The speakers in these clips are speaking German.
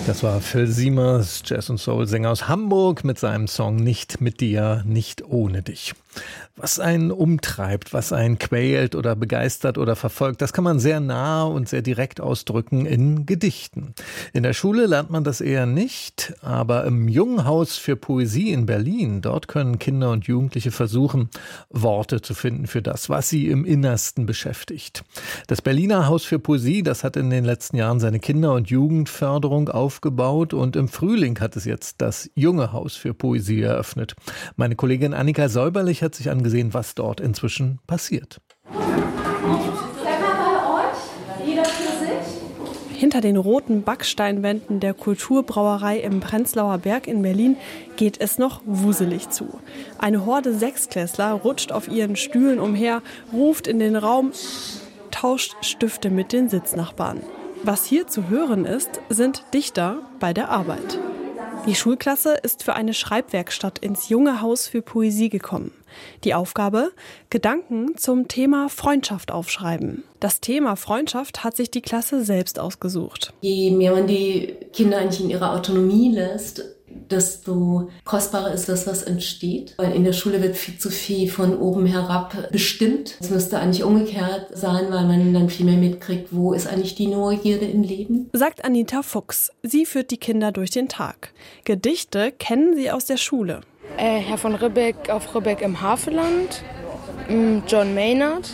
Das war Phil Siemers, Jazz- und Soul-Sänger aus Hamburg mit seinem Song Nicht mit dir, nicht ohne dich. Was einen umtreibt, was einen quält oder begeistert oder verfolgt, das kann man sehr nah und sehr direkt ausdrücken in Gedichten. In der Schule lernt man das eher nicht, aber im Junghaus für Poesie in Berlin, dort können Kinder und Jugendliche versuchen, Worte zu finden für das, was sie im Innersten beschäftigt. Das Berliner Haus für Poesie, das hat in den letzten Jahren seine Kinder- und Jugendförderung aufgebaut und im Frühling hat es jetzt das junge Haus für Poesie eröffnet. Meine Kollegin Annika Säuberlich hat sich angesehen, was dort inzwischen passiert. Hinter den roten Backsteinwänden der Kulturbrauerei im Prenzlauer Berg in Berlin geht es noch wuselig zu. Eine Horde Sechsklässler rutscht auf ihren Stühlen umher, ruft in den Raum, tauscht Stifte mit den Sitznachbarn. Was hier zu hören ist, sind Dichter bei der Arbeit. Die Schulklasse ist für eine Schreibwerkstatt ins junge Haus für Poesie gekommen. Die Aufgabe: Gedanken zum Thema Freundschaft aufschreiben. Das Thema Freundschaft hat sich die Klasse selbst ausgesucht. Je mehr man die Kinder eigentlich in ihrer Autonomie lässt, desto kostbarer ist das, was entsteht. Weil in der Schule wird viel zu viel von oben herab bestimmt. Es müsste eigentlich umgekehrt sein, weil man dann viel mehr mitkriegt, wo ist eigentlich die Neugierde im Leben. Sagt Anita Fuchs. Sie führt die Kinder durch den Tag. Gedichte kennen sie aus der Schule. Herr von Ribbeck auf Ribbeck im Havelland, John Maynard,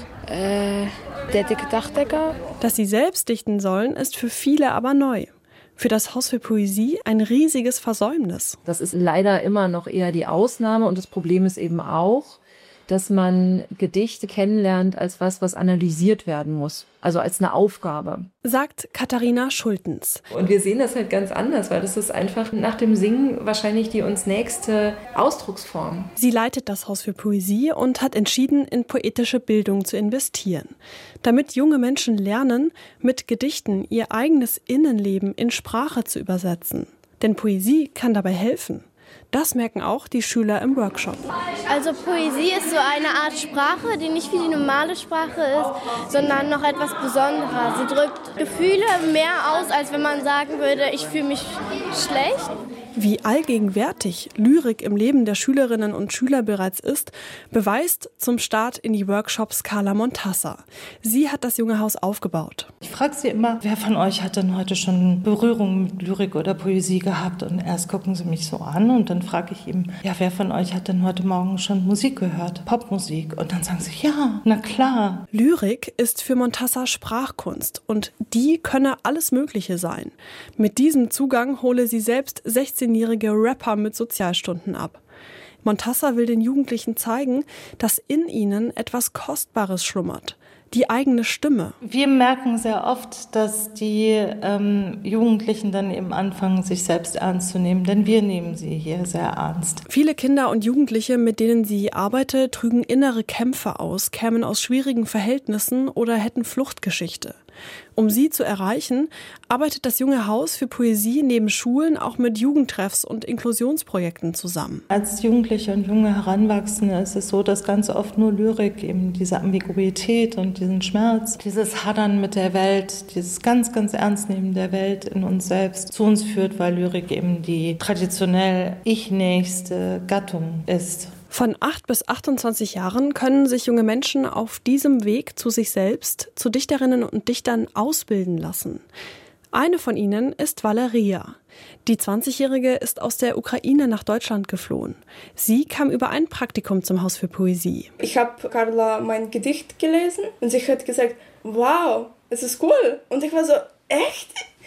der dicke Dachdecker. Dass sie selbst dichten sollen, ist für viele aber neu. Für das Haus für Poesie ein riesiges Versäumnis. Das ist leider immer noch eher die Ausnahme und das Problem ist eben auch, dass man Gedichte kennenlernt als was analysiert werden muss. Also als eine Aufgabe. Sagt Katharina Schultens. Und wir sehen das halt ganz anders, weil das ist einfach nach dem Singen wahrscheinlich die uns nächste Ausdrucksform. Sie leitet das Haus für Poesie und hat entschieden, in poetische Bildung zu investieren. Damit junge Menschen lernen, mit Gedichten ihr eigenes Innenleben in Sprache zu übersetzen. Denn Poesie kann dabei helfen. Das merken auch die Schüler im Workshop. Also Poesie ist so eine Art Sprache, die nicht wie die normale Sprache ist, sondern noch etwas Besonderes. Sie drückt Gefühle mehr aus, als wenn man sagen würde, ich fühle mich schlecht. Wie allgegenwärtig Lyrik im Leben der Schülerinnen und Schüler bereits ist, beweist zum Start in die Workshops Carla Montassa. Sie hat das junge Haus aufgebaut. Ich frage sie immer, wer von euch hat denn heute schon Berührung mit Lyrik oder Poesie gehabt? Und erst gucken sie mich so an und dann frage ich ihm, ja, wer von euch hat denn heute Morgen schon Musik gehört? Popmusik? Und dann sagen sie, ja, na klar. Lyrik ist für Montassa Sprachkunst und die könne alles Mögliche sein. Mit diesem Zugang hole sie selbst 16-jährige Rapper mit Sozialstunden ab. Montassa will den Jugendlichen zeigen, dass in ihnen etwas Kostbares schlummert. Die eigene Stimme. Wir merken sehr oft, dass die Jugendlichen dann eben anfangen, sich selbst ernst zu nehmen, denn wir nehmen sie hier sehr ernst. Viele Kinder und Jugendliche, mit denen sie arbeitet, trügen innere Kämpfe aus, kämen aus schwierigen Verhältnissen oder hätten Fluchtgeschichte. Um sie zu erreichen, arbeitet das junge Haus für Poesie neben Schulen auch mit Jugendtreffs und Inklusionsprojekten zusammen. Als Jugendliche und junge Heranwachsende ist es so, dass ganz oft nur Lyrik eben diese Ambiguität und diesen Schmerz, dieses Hadern mit der Welt, dieses ganz, ganz Ernstnehmen der Welt in uns selbst zu uns führt, weil Lyrik eben die traditionell ich-nächste Gattung ist. Von 8 bis 28 Jahren können sich junge Menschen auf diesem Weg zu sich selbst, zu Dichterinnen und Dichtern ausbilden lassen. Eine von ihnen ist Valeria. Die 20-Jährige ist aus der Ukraine nach Deutschland geflohen. Sie kam über ein Praktikum zum Haus für Poesie. Ich habe Carla mein Gedicht gelesen und sie hat gesagt, wow, es ist cool. Und ich war so, echt?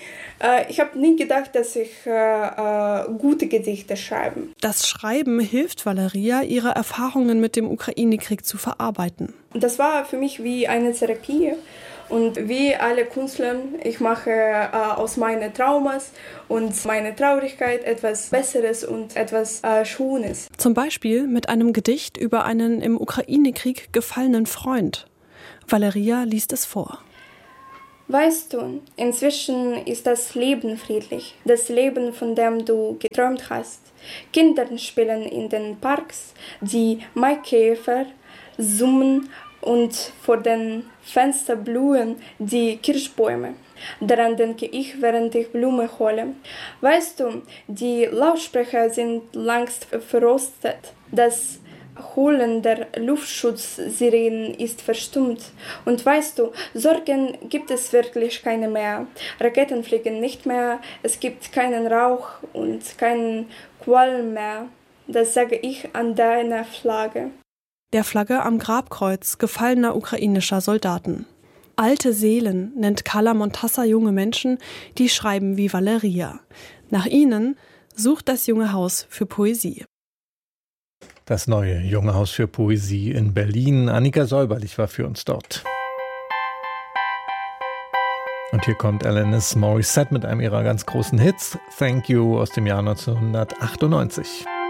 Ich habe nie gedacht, dass ich gute Gedichte schreibe. Das Schreiben hilft Valeria, ihre Erfahrungen mit dem Ukraine-Krieg zu verarbeiten. Das war für mich wie eine Therapie. Und wie alle Künstler, ich mache aus meinen Traumas und meiner Traurigkeit etwas Besseres und etwas Schönes. Zum Beispiel mit einem Gedicht über einen im Ukraine-Krieg gefallenen Freund. Valeria liest es vor. Weißt du, inzwischen ist das Leben friedlich, das Leben, von dem du geträumt hast. Kinder spielen in den Parks, die Maikäfer summen und vor den Fenstern blühen die Kirschbäume. Daran denke ich, während ich Blume hole. Weißt du, die Lautsprecher sind längst verrostet. Das Holen der Luftschutzsirenen ist verstummt. Und weißt du, Sorgen gibt es wirklich keine mehr. Raketen fliegen nicht mehr, es gibt keinen Rauch und keinen Qualm mehr. Das sage ich an deiner Flagge. Der Flagge am Grabkreuz gefallener ukrainischer Soldaten. Alte Seelen nennt Kala Montassa junge Menschen, die schreiben wie Valeria. Nach ihnen sucht das Junge Haus für Poesie. Das neue Junge Haus für Poesie in Berlin. Annika Säuberlich war für uns dort. Und hier kommt Alanis Morissette mit einem ihrer ganz großen Hits, Thank You aus dem Jahr 1998.